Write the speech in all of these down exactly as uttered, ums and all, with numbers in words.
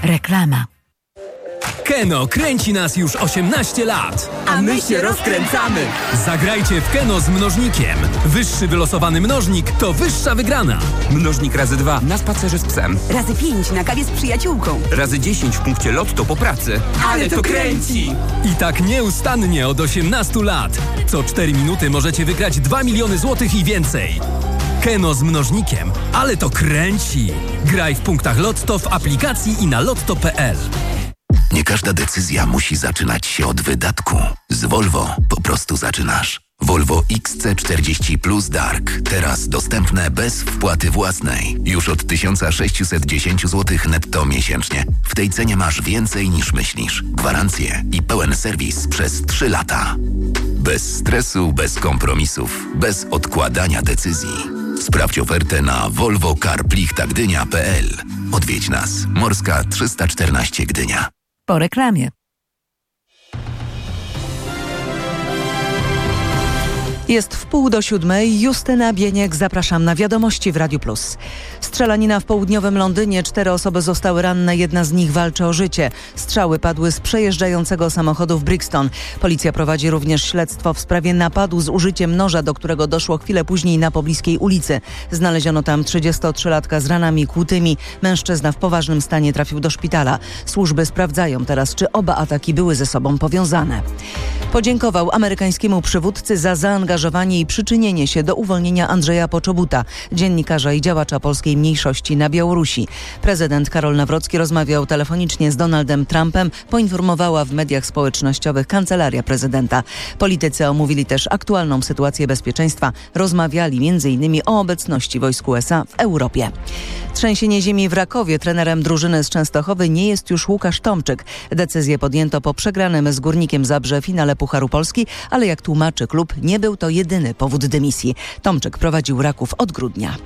Reklama. Keno kręci nas już osiemnaście lat. A my się rozkręcamy. Zagrajcie w Keno z mnożnikiem. Wyższy wylosowany mnożnik to wyższa wygrana. Mnożnik razy dwa na spacerze z psem. Razy pięć na kawie z przyjaciółką. Razy dziesięć w punkcie Lotto po pracy. Ale to kręci! I tak nieustannie od osiemnastu lat. Co cztery minuty możecie wygrać dwa miliony złotych i więcej. Keno z mnożnikiem. Ale to kręci. Graj w punktach Lotto, w aplikacji i na lotto kropka p l. Nie każda decyzja musi zaczynać się od wydatku. Z Volvo po prostu zaczynasz. Volvo X C czterdzieści Plus Dark. Teraz dostępne bez wpłaty własnej. Już od tysiąc sześćset dziesięć złotych netto miesięcznie. W tej cenie masz więcej niż myślisz. Gwarancję i pełen serwis przez trzy lata. Bez stresu, bez kompromisów, bez odkładania decyzji. Sprawdź ofertę na volvo car plichta gdynia kropka p l. Odwiedź nas. Morska trzysta czternaście Gdynia. Po reklamie. Jest w pół do siódmej. Justyna Bieniek, zapraszam na wiadomości w Radiu Plus. Strzelanina w południowym Londynie. Cztery osoby zostały ranne, jedna z nich walczy o życie. Strzały padły z przejeżdżającego samochodu w Brixton. Policja prowadzi również śledztwo w sprawie napadu z użyciem noża, do którego doszło chwilę później na pobliskiej ulicy. Znaleziono tam trzydziestotrzylatka z ranami kłutymi. Mężczyzna w poważnym stanie trafił do szpitala. Służby sprawdzają teraz, czy oba ataki były ze sobą powiązane. Podziękował amerykańskiemu przywódcy za zaangażowanie i przyczynienie się do uwolnienia Andrzeja Poczobuta, dziennikarza i działacza polskiej mniejszości na Białorusi. Prezydent Karol Nawrocki rozmawiał telefonicznie z Donaldem Trumpem, poinformowała w mediach społecznościowych Kancelaria Prezydenta. Politycy omówili też aktualną sytuację bezpieczeństwa. Rozmawiali między innymi o obecności wojsk U S A w Europie. Trzęsienie ziemi w Rakowie. Trenerem drużyny z Częstochowy nie jest już Łukasz Tomczyk. Decyzję podjęto po przegranym z Górnikiem Zabrze finale Pucharu Polski, ale jak tłumaczy klub, nie był to jedyny powód dymisji. Tomczyk prowadził Raków od grudnia.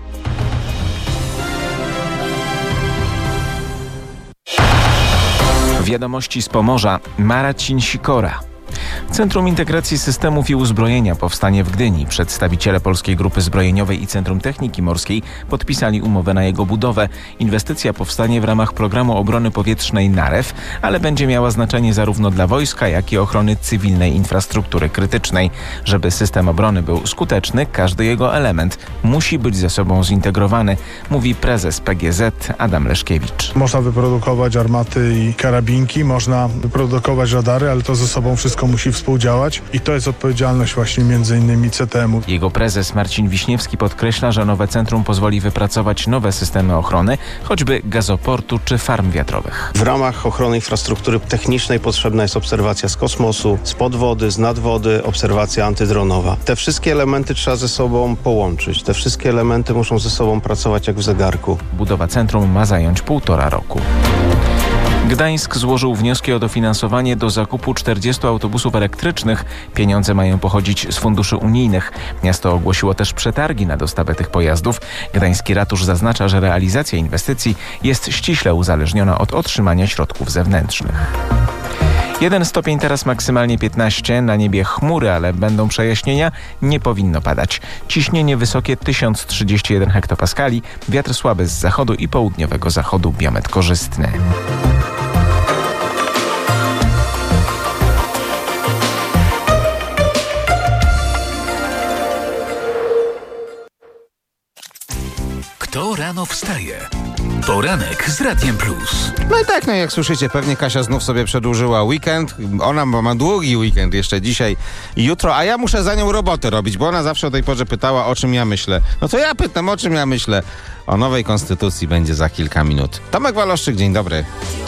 Wiadomości z Pomorza. Marcin Sikora. Centrum Integracji Systemów i Uzbrojenia powstanie w Gdyni. Przedstawiciele Polskiej Grupy Zbrojeniowej i Centrum Techniki Morskiej podpisali umowę na jego budowę. Inwestycja powstanie w ramach programu obrony powietrznej NAREW, ale będzie miała znaczenie zarówno dla wojska, jak i ochrony cywilnej infrastruktury krytycznej. Żeby system obrony był skuteczny, każdy jego element musi być ze sobą zintegrowany, mówi prezes P G Z Adam Leszkiewicz. Można wyprodukować armaty i karabinki, można wyprodukować radary, ale to ze sobą wszystko musi współdziałać i to jest odpowiedzialność właśnie między innymi C T M-u. Jego prezes Marcin Wiśniewski podkreśla, że nowe centrum pozwoli wypracować nowe systemy ochrony, choćby gazoportu czy farm wiatrowych. W ramach ochrony infrastruktury technicznej potrzebna jest obserwacja z kosmosu, z podwody, z nadwody, obserwacja antydronowa. Te wszystkie elementy trzeba ze sobą połączyć. Te wszystkie elementy muszą ze sobą pracować jak w zegarku. Budowa centrum ma zająć półtora roku. Gdańsk złożył wnioski o dofinansowanie do zakupu czterdziestu autobusów elektrycznych. Pieniądze mają pochodzić z funduszy unijnych. Miasto ogłosiło też przetargi na dostawę tych pojazdów. Gdański ratusz zaznacza, że realizacja inwestycji jest ściśle uzależniona od otrzymania środków zewnętrznych. Jeden stopień, teraz maksymalnie piętnaście, na niebie chmury, ale będą przejaśnienia, nie powinno padać. Ciśnienie wysokie tysiąc trzydzieści jeden hektopaskali, wiatr słaby z zachodu i południowego zachodu, biometr korzystny. Kto rano wstaje? Poranek z Radiem Plus. No i tak, no jak słyszycie, pewnie Kasia znów sobie przedłużyła weekend. Ona ma długi weekend jeszcze dzisiaj i jutro, a ja muszę za nią robotę robić, bo ona zawsze o tej porze pytała, o czym ja myślę. No to ja pytam, o czym ja myślę. O nowej konstytucji będzie za kilka minut. Tomek Waloszczyk, dzień dobry.